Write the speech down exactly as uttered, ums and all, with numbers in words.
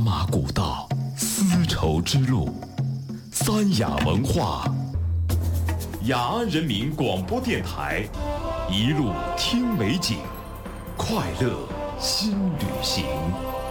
马古道，丝绸之路，三雅文化，雅安人民广播电台，一路听美景，快乐新旅行。